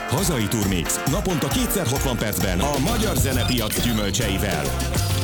Hazai Turmix. Naponta 2x60 percben a magyar zenepiac gyümölcseivel.